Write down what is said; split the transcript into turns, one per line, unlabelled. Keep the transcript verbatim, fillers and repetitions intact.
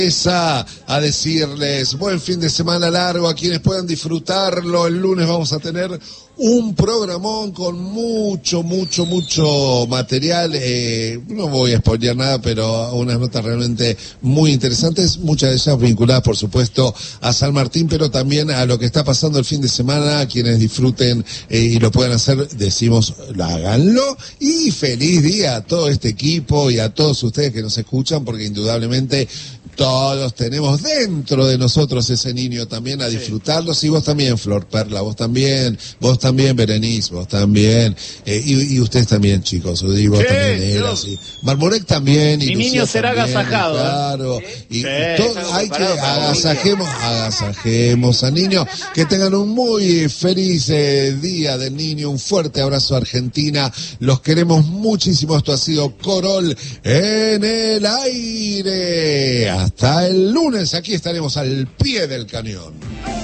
A decirles buen fin de semana largo a quienes puedan disfrutarlo. El lunes vamos a tener un programón con mucho, mucho, mucho material. Eh, no voy a spoilear nada, pero unas notas realmente muy interesantes, muchas de ellas vinculadas, por supuesto, a San Martín, pero también a lo que está pasando el fin de semana. Quienes disfruten eh, y lo puedan hacer, decimos, háganlo. Y feliz día a todo este equipo y a todos ustedes que nos escuchan, porque indudablemente todos tenemos dentro de nosotros ese niño también a disfrutarlos. Sí. Y vos también, Flor Perla, vos también, vos también, Berenice, vos también, eh, y, y ustedes también, chicos, y vos sí, también, Era, sí. Marmorek también. Y
mi
Lucía
niño será
también,
agasajado.
Claro,
¿Sí?
y,
Sí,
y todo, hay que agasajemos, agasajemos a niños, que tengan un muy feliz eh, día del niño, un fuerte abrazo a Argentina, los queremos muchísimo. Esto ha sido Corol en el aire. Hasta el lunes, aquí estaremos al pie del cañón.